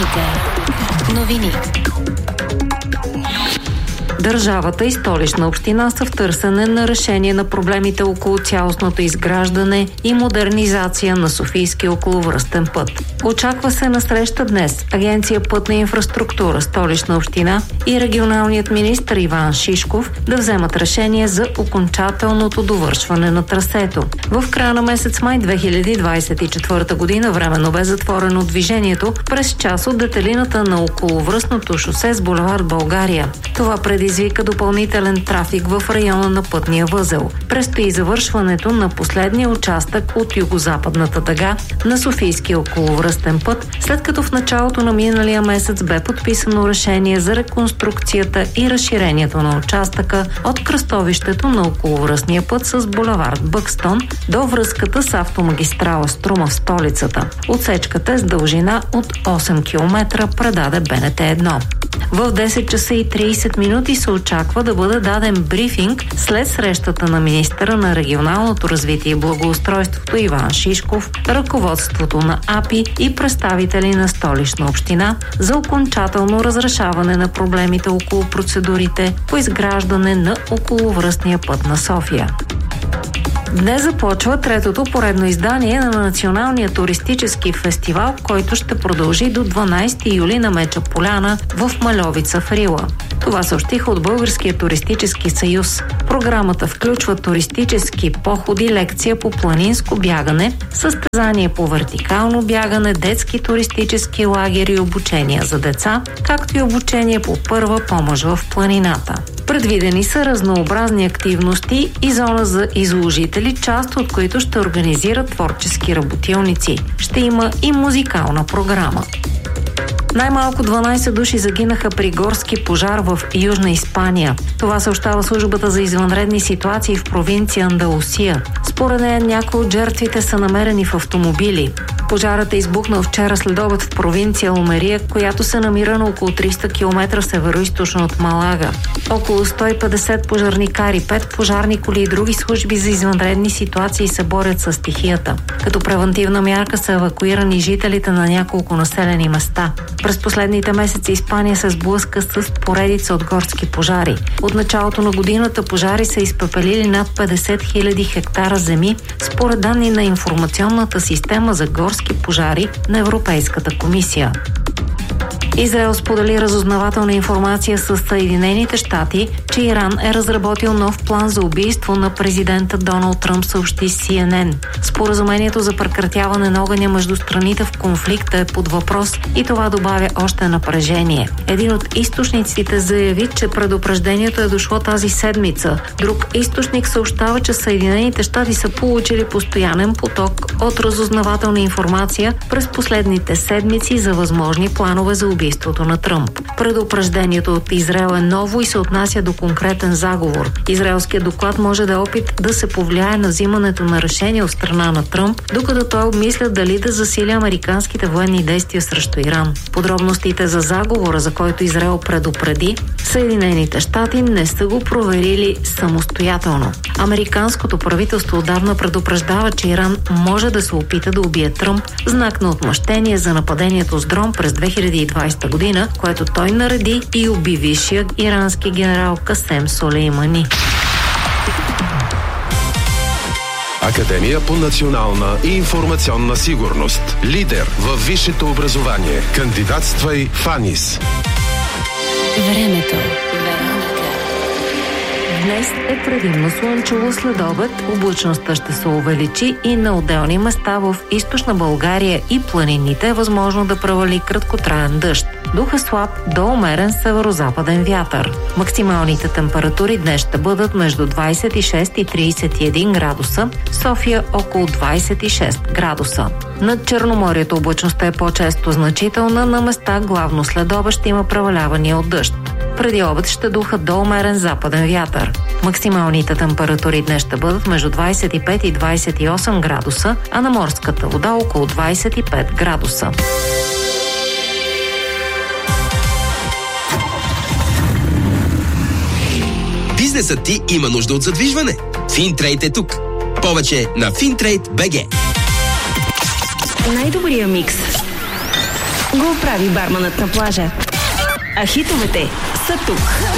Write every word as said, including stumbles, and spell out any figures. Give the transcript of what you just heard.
Вероника. Новини. Държавата и Столична община са в търсене на решение на проблемите около цялостното изграждане и модернизация на Софийския околовръстен път. Очаква се на среща днес Агенция Пътна инфраструктура, Столична община и регионалният министър Иван Шишков да вземат решение за окончателното довършване на трасето. В края на месец май две хиляди двадесет и четвърта година временно бе затворено движението през част от детелината на околовръстното шосе с булевард България. Това предизвика допълнителен трафик в района на пътния възел. Предстои завършването на последния участък от югозападната дъга на Софийския околовръстен път, след като в началото на миналия месец бе подписано решение за реконструкцията и разширението на участъка от кръстовището на околовръстния път с булевард Бъкстон до връзката с автомагистрала Струма в столицата. Отсечката е с дължина от осем километра, предаде Б Н Т едно. В десет часа и тридесет минути се очаква да бъде даден брифинг след срещата на министъра на регионалното развитие и благоустройството Иван Шишков, ръководството на А П И и представители на Столична община за окончателно разрешаване на проблемите около процедурите по изграждане на околовръстния път на София. Днес започва третото поредно издание на Националния туристически фестивал, който ще продължи до дванадесети юли на Меча поляна в Мальовица в Рила. Това съобщиха от Българския туристически съюз. Програмата включва туристически походи, лекция по планинско бягане, състезание по вертикално бягане, детски туристически лагери и обучения за деца, както и обучение по първа помощ в планината. Предвидени са разнообразни активности и зона за изложители, част от които ще организират творчески работилници. Ще има и музикална програма. Най-малко дванадесет души загинаха при горски пожар в Южна Испания. Това съобщава службата за извънредни ситуации в провинция Андалусия. Според нея някои от жертвите са намерени в автомобили. Пожарът е избухнал вчера следобед в провинция Алмерия, която се намира на около триста километра североизточно от Малага. Около сто и петдесет пожарникари, пет пожарни коли и други служби за извънредни ситуации се борят с стихията. Като превантивна мярка са евакуирани жителите на няколко населени места. През последните месеци Испания се сблъска с поредица от горски пожари. От началото на годината пожари са изпепелили над петдесет хиляди хектара земи, според данни на информационната система за горски пожари на Европейската комисия. Израел сподели разузнавателна информация с Съединените щати, че Иран е разработил нов план за убийство на президента Доналд Тръмп, съобщи Си Ен Ен. Споразумението за прекратяване на огъня между страните в конфликта е под въпрос и това добавя още напрежение. Един от източниците заяви, че предупреждението е дошло тази седмица. Друг източник съобщава, че Съединените щати са получили постоянен поток от разузнавателна информация през последните седмици за възможни планове за убийство на Тръмп. Предупреждението от Израел е ново и се отнася до конкретен заговор. Израелският доклад може да е опит да се повлияе на взимането на решение от страна на Тръмп, докато той обмисля дали да засили американските военни действия срещу Иран. Подробностите за заговора, за който Израел предупреди, Съединените щати не са го проверили самостоятелно. Американското правителство отдавна предупреждава, че Иран може да се опита да убие Тръмп, знак на отмъщение за нападението с дрон през две хиляди и двадесета година, което той нареди и уби висшия ирански генерал Касем Солеймани. Академия по национална и информационна сигурност. Лидер във висшето образование. Кандидатствай в АНИС. Времето. Днес е предимно слънчево, след обед облачността ще се увеличи и на отделни места в източна България и планините е възможно да превали краткотраен дъжд. Дух е слаб до умерен северозападен вятър. Максималните температури днес ще бъдат между двадесет и шест и тридесет и един градуса, София около двадесет и шест градуса. Над Черноморието облачността е по-често значителна, на места главно след обед ще има превалявания от дъжд. Преди обед ще духа до умерен западен вятър. Максималните температури днес ще бъдат между двадесет и пет и двадесет и осем градуса, а на морската вода около двадесет и пет градуса. Бизнесът ти има нужда от задвижване. Финтрейд е тук. Повече на Финтрейд точка би джи. Най-добрия микс. го прави барманът на плажа. А хитовете са тук.